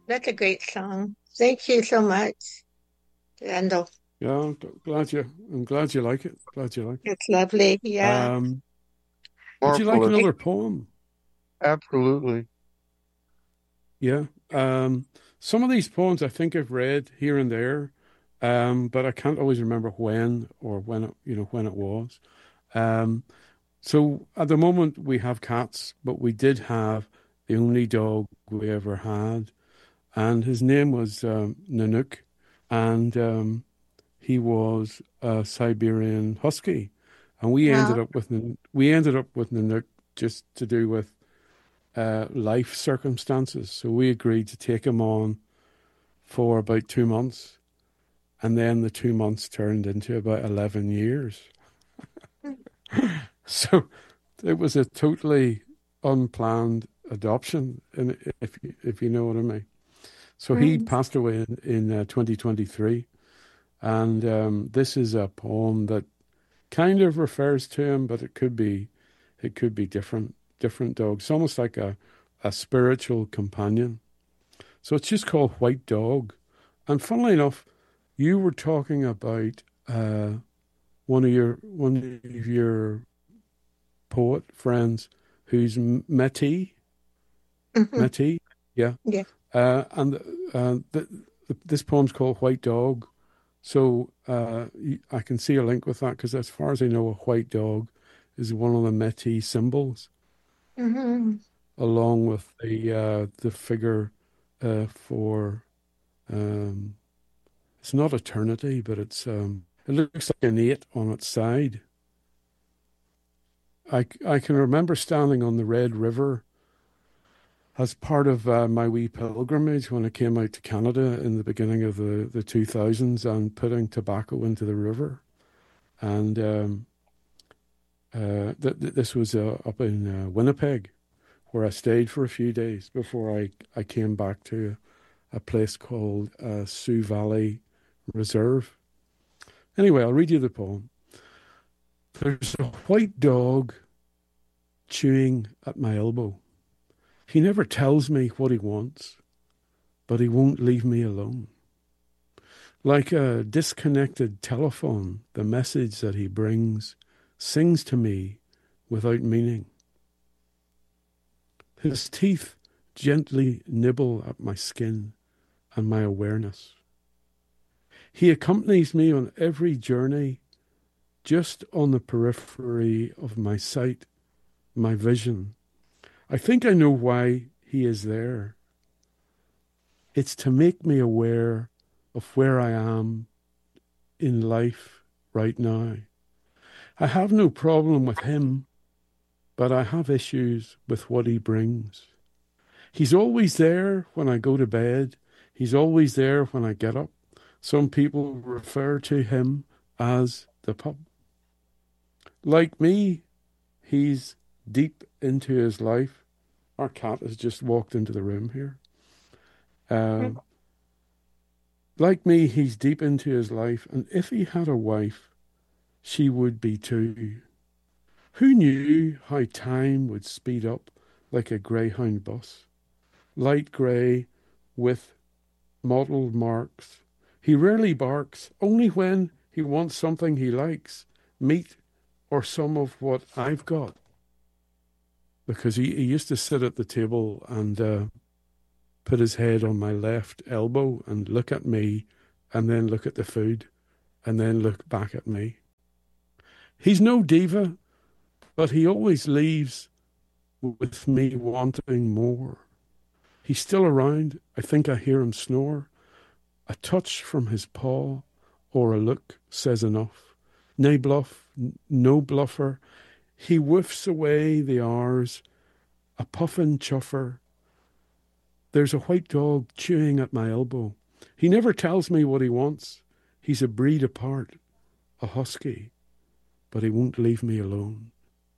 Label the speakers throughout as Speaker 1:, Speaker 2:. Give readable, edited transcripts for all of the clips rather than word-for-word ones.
Speaker 1: That's a great song. Thank you so much, Randall.
Speaker 2: Yeah, I'm glad you like it. Glad you like it.
Speaker 1: It's lovely. Yeah.
Speaker 2: Um, would you like
Speaker 3: Marvelous.
Speaker 1: I,
Speaker 2: another poem?
Speaker 3: Absolutely.
Speaker 2: Yeah. Some of these poems I think I've read here and there, but I can't always remember when or when it was. Um, so at the moment we have cats, but we did have the only dog we ever had, and his name was Nanook, and he was a Siberian Husky, and
Speaker 1: wow.
Speaker 2: we ended up with Nanook just to do with life circumstances. So we agreed to take him on for about 2 months, and then the 2 months turned into about 11 years. So it was a totally unplanned adoption, and if you know what I mean. So he
Speaker 1: Mm.
Speaker 2: passed away in 2023, and this is a poem that kind of refers to him, but it could be different dogs. It's almost like a spiritual companion. So it's just called White Dog. And funnily enough, you were talking about one of your poet friends who's Métis.
Speaker 1: Hmm.
Speaker 2: Métis, yeah.
Speaker 1: Yeah.
Speaker 2: And this poem's called White Dog. So I can see a link with that because, as far as I know, a white dog is one of the Métis symbols,
Speaker 1: Hmm.
Speaker 2: along with the figure for um, it's not eternity, but it looks like an eight on its side. I can remember standing on the Red River as part of my wee pilgrimage when I came out to Canada in the beginning of the 2000s and putting tobacco into the river. And this was up in Winnipeg, where I stayed for a few days before I came back to a place called Sioux Valley Reserve. Anyway, I'll read you the poem. There's a white dog chewing at my elbow. He never tells me what he wants, but he won't leave me alone. Like a disconnected telephone, the message that he brings sings to me without meaning. His teeth gently nibble at my skin and my awareness. He accompanies me on every journey, just on the periphery of my sight, my vision. I think I know why he is there. It's to make me aware of where I am in life right now. I have no problem with him, but I have issues with what he brings. He's always there when I go to bed. He's always there when I get up. Some people refer to him as the pup. Like me, he's deep into his life. Our cat has just walked into the room here. Uh, like me, he's deep into his life, and if he had a wife, she would be too. Who knew how time would speed up like a greyhound bus? Light grey with mottled marks. He rarely barks, only when he wants something he likes, meat or some of what I've got. Because he used to sit at the table and put his head on my left elbow and look at me and then look at the food and then look back at me. He's no diva, but he always leaves with me wanting more. He's still around. I think I hear him snore. A touch from his paw or a look says enough. Nay bluff, no bluffer. He whiffs away the hours, a puffin chuffer. There's a white dog chewing at my elbow. He never tells me what he wants. He's a breed apart, a husky, but he won't leave me alone.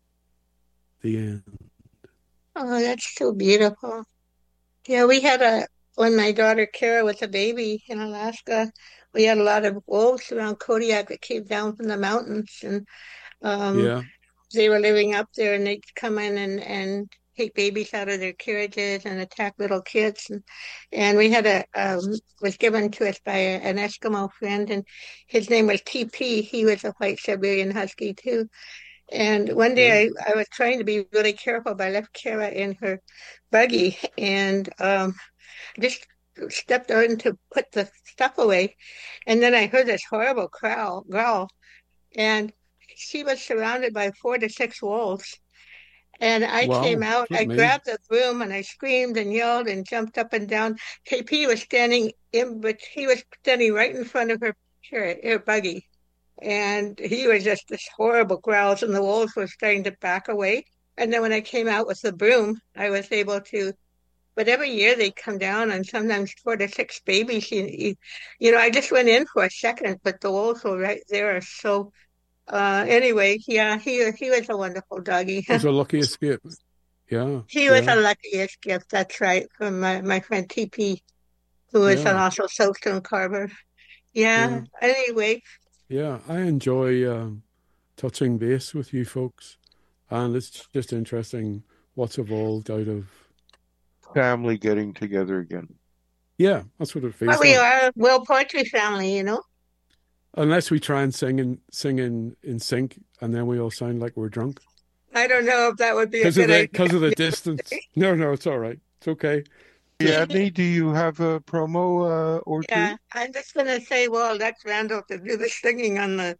Speaker 2: The end.
Speaker 1: Oh, that's so beautiful. Yeah, when my daughter Kara was a baby in Alaska, we had a lot of wolves around Kodiak that came down from the mountains, and um,
Speaker 2: Yeah,
Speaker 1: they were living up there, and they'd come in and take babies out of their carriages and attack little kids. And we had was given to us by an Eskimo friend, and his name was TP. He was a white Siberian Husky too. And one
Speaker 2: Yeah.
Speaker 1: day I was trying to be really careful, but I left Kara in her buggy and just stepped on to put the stuff away. And then I heard this horrible growl, and she was surrounded by 4 to 6 wolves. And I came
Speaker 2: Wow.
Speaker 1: out,
Speaker 2: Flip
Speaker 1: I
Speaker 2: me.
Speaker 1: grabbed the broom and I screamed and yelled and jumped up and down. KP was standing but he was standing right in front of her buggy. And he was just this horrible growls, and the wolves were starting to back away. And then when I came out with the broom, I was able to, but every year they come down and sometimes 4 to 6 babies. I just went in for a second, but the wolves were right there. So anyway, yeah, he was a wonderful doggy.
Speaker 2: It was a lucky escape. Yeah.
Speaker 1: He was
Speaker 2: Yeah.
Speaker 1: the luckiest gift, that's right, from my friend TP, who is
Speaker 2: Yeah.
Speaker 1: also soapstone carver. Yeah,
Speaker 2: Yeah.
Speaker 1: anyway,
Speaker 2: Yeah. I enjoy touching base with you folks. And it's just interesting what's evolved out of.
Speaker 3: Family getting together again.
Speaker 2: Yeah, that's what it
Speaker 1: well,
Speaker 2: feels
Speaker 1: we
Speaker 2: like.
Speaker 1: are a Will Poetry family.
Speaker 2: Unless we try and sing in sync, and then we all sound like we're drunk
Speaker 1: I don't know if that would be a
Speaker 2: because of
Speaker 1: good
Speaker 2: the
Speaker 1: idea.
Speaker 2: because of the distance. No, no, it's all right. It's okay.
Speaker 3: Yadni, do you have a promo or
Speaker 1: Yeah,
Speaker 3: two?
Speaker 1: I'm just gonna say, well, that's Randall to do the singing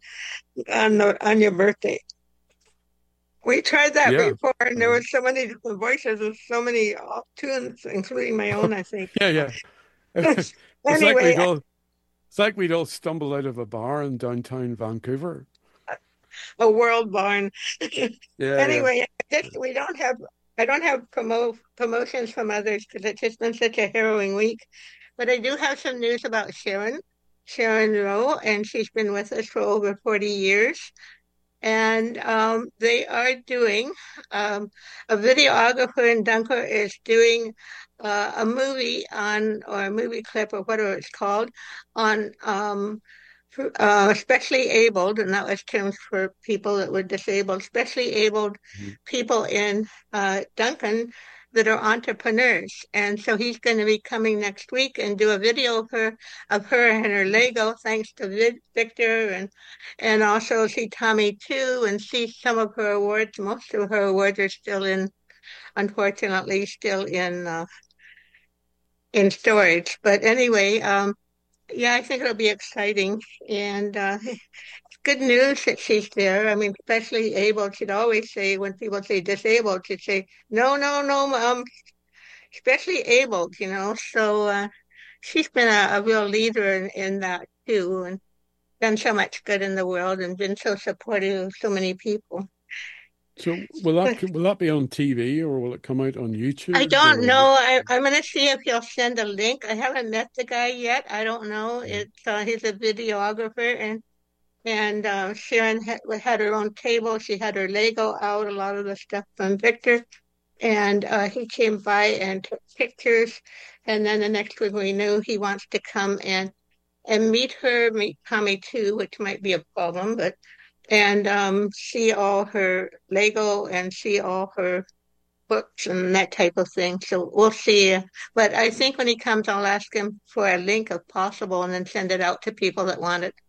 Speaker 1: on your birthday. We tried that
Speaker 2: Yeah.
Speaker 1: before, and there
Speaker 2: Um,
Speaker 1: were so many different voices and so many tunes, including my own, I think.
Speaker 2: yeah, yeah. It's like
Speaker 1: Anyway,
Speaker 2: we'd all stumble out of a bar in downtown Vancouver.
Speaker 1: a world barn.
Speaker 2: Yeah, yeah.
Speaker 1: Anyway, I don't have promotions from others because it's just been such a harrowing week. But I do have some news about Sharon Rowe, and she's been with us for over 40 years. And they are doing a videographer in Dunker is doing a movie or a movie clip or whatever it's called on especially abled, and that was terms for people that were disabled, especially abled
Speaker 2: Mhm.
Speaker 1: people in Duncan that are entrepreneurs. And so he's going to be coming next week and do a video of her and her Lego, thanks to Victor, and also see Tommy too, and see some of her awards. Most of her awards are unfortunately, still in storage. But anyway, yeah, I think it'll be exciting. And good news that she's there. I mean, especially able. She'd always say, when people say disabled, she'd say, no, no, no, especially abled. So she's been a real leader in that too, and done so much good in the world and been so supportive of so many people.
Speaker 2: So will that be on TV or will it come out on
Speaker 1: I
Speaker 2: YouTube
Speaker 1: don't
Speaker 2: or?
Speaker 1: know. I'm going to see if he'll send a link. I haven't met the guy yet. I don't know. He's a videographer, and Sharon had her own table. She had her Lego out, a lot of the stuff from Victor. And he came by and took pictures. And then the next week we knew he wants to come and meet Tommy too, which might be a problem, and see all her Lego and see all her books and that type of thing. So we'll see. But I think when he comes, I'll ask him for a link if possible and then send it out to people that want it.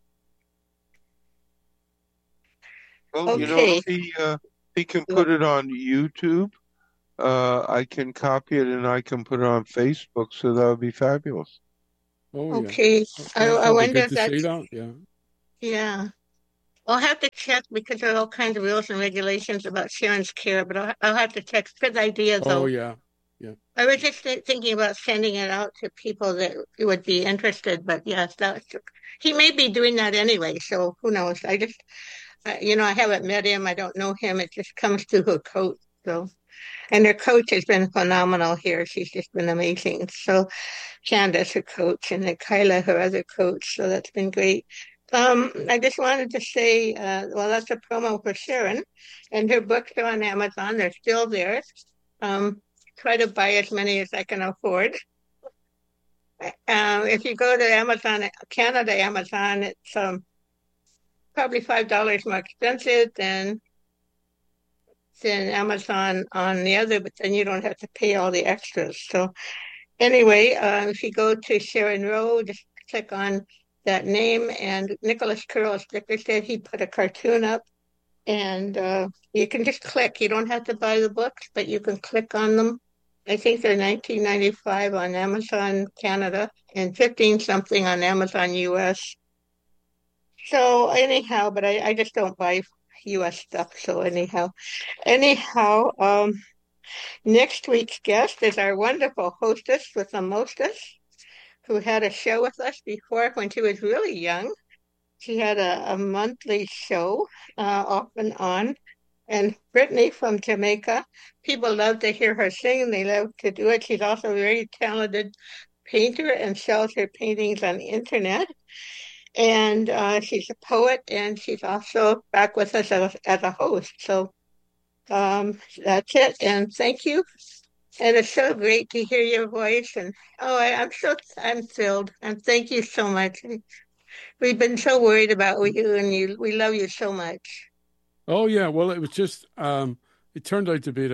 Speaker 3: Well,
Speaker 1: Okay.
Speaker 3: if he can put it on YouTube, I can copy it and I can put it on Facebook, so that would be fabulous.
Speaker 2: Oh yeah.
Speaker 1: Okay. I
Speaker 2: That'll be
Speaker 1: wonder
Speaker 2: good
Speaker 1: if
Speaker 2: to see
Speaker 1: that's,
Speaker 2: that. Yeah.
Speaker 1: yeah. I'll have to check because there are all kinds of rules and regulations about Sharon's care, but I'll have to check. Good idea,
Speaker 2: Oh
Speaker 1: though.
Speaker 2: yeah. Yeah.
Speaker 1: I was just thinking about sending it out to people that would be interested, but yes, he may be doing that anyway, so who knows? I haven't met him. I don't know him. It just comes through her coach. So, and her coach has been phenomenal here. She's just been amazing. So, Candace, her coach, and then Kyla, her other coach. So that's been great. I just wanted to say, well, that's a promo for Sharon, and her books are on Amazon. They're still there. Um, Try to buy as many as I can afford. If you go to Amazon, Canada Amazon, it's probably $5 more expensive than than Amazon on the other, but then you don't have to pay all the extras. So anyway, if you go to Sharon Rowe, just click on that name. And Nicholas Curl Sticker said he put a cartoon up, and you can just click. You don't have to buy the books, but you can click on them. I think they're 19.95 on Amazon Canada and 15 something on Amazon US. So anyhow, but I just don't buy US stuff. So anyhow, next week's guest is our wonderful hostess with the mostest, who had a show with us before when she was really young. She had a monthly show off and on. And Brittany from Jamaica, people love to hear her sing. They love to do it. She's also a very talented painter and sells her paintings on the internet. And she's a poet, and she's also back with us as a host. So that's it. And thank you. And it's so great to hear your voice. And I'm thrilled. And thank you so much. We've been so worried about you, and we love you so much.
Speaker 2: Oh yeah, well it was just it turned out to be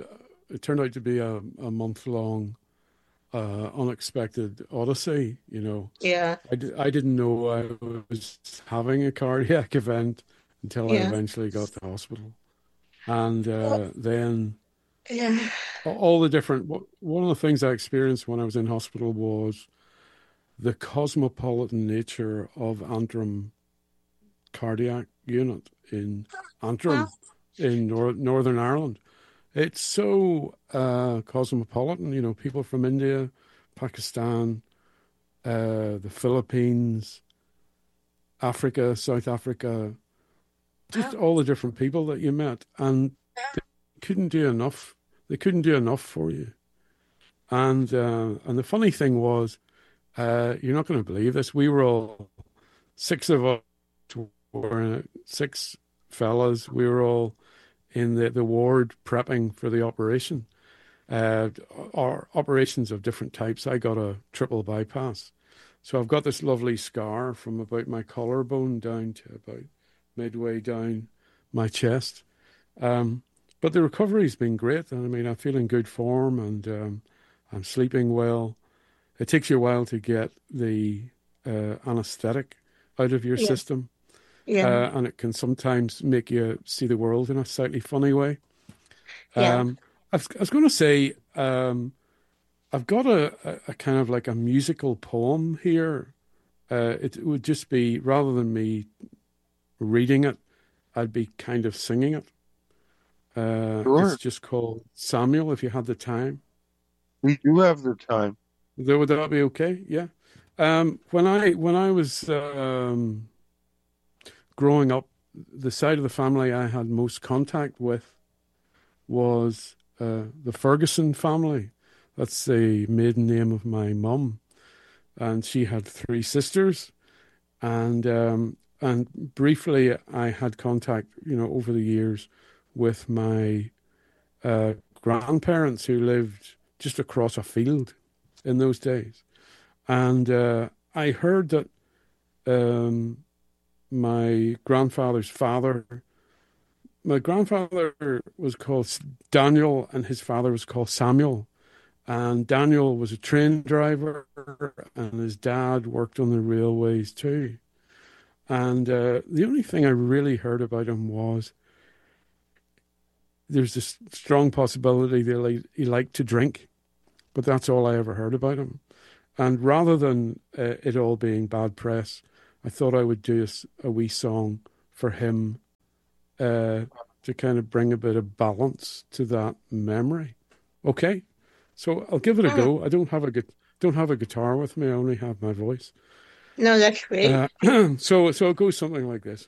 Speaker 2: a month long unexpected odyssey, you know.
Speaker 1: Yeah,
Speaker 2: I didn't know I was having a cardiac event until I
Speaker 1: yeah,
Speaker 2: eventually got to the hospital. And
Speaker 1: well,
Speaker 2: then
Speaker 1: yeah.
Speaker 2: all the different, one of the things I experienced when I was in hospital was the cosmopolitan nature of Antrim Cardiac Unit in
Speaker 1: Well,
Speaker 2: Antrim in Northern Ireland. It's so cosmopolitan, you know, people from India, Pakistan, the Philippines, Africa, South Africa, just
Speaker 1: well,
Speaker 2: all the different people that you met, and they couldn't do enough. They couldn't do enough for you. And the funny thing was, you're not going to believe this. We were all six of us were six fellas. We were all in the ward prepping for the operation, or operations of different types. I got a triple bypass. So I've got this lovely scar from about my collarbone down to about midway down my chest. Um, but the recovery's been great. And I mean, I feel in good form, and I'm sleeping well. It takes you a while to get the anesthetic out of your
Speaker 1: yeah,
Speaker 2: system,
Speaker 1: yeah,
Speaker 2: and it can sometimes make you see the world in a slightly funny way.
Speaker 1: yeah.
Speaker 2: I was going to say, I've got a kind of like a musical poem here. It would just be, rather than me reading it, I'd be kind of singing it. It's
Speaker 3: Sure.
Speaker 2: just called Samuel, if you had the time.
Speaker 3: We do have the time.
Speaker 2: Would that be okay? Yeah. When I was growing up, the side of the family I had most contact with was the Ferguson family. That's the maiden name of my mum, and she had three sisters. And briefly, I had contact, you know, over the years with my grandparents who lived just across a field in those days. And I heard that um, my grandfather's father, my grandfather was called Daniel, and his father was called Samuel. And Daniel was a train driver, and his dad worked on the railways too. And the only thing I really heard about him was there's this strong possibility that he liked to drink, but that's all I ever heard about him. And rather than it all being bad press, I thought I would do a wee song for him to kind of bring a bit of balance to that memory. Okay, so I'll give it a
Speaker 1: Mm,
Speaker 2: go. I don't have a guitar with me. I only have my voice.
Speaker 1: no, that's great.
Speaker 2: Uh, so it goes something like this.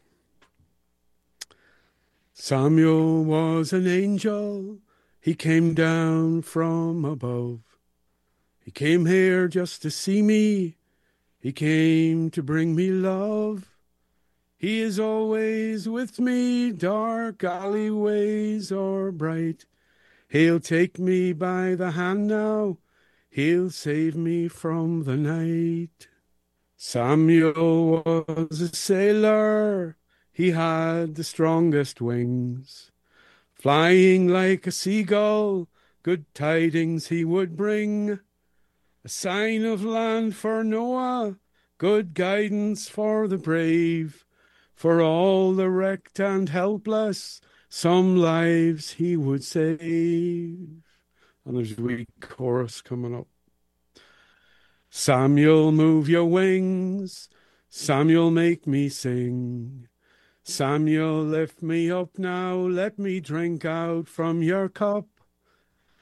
Speaker 2: Samuel was an angel. He came down from above. He came here just to see me. He came to bring me love. He is always with me, dark alleyways or bright. He'll take me by the hand now. He'll save me from the night. Samuel was a sailor. He had the strongest wings. Flying like a seagull, good tidings he would bring, a sign of land for Noah, good guidance for the brave, for all the wrecked and helpless, some lives he would save. And there's a wee chorus coming up. Samuel, move your wings. Samuel, make me sing. Samuel, lift me up now. Let me drink out from your cup.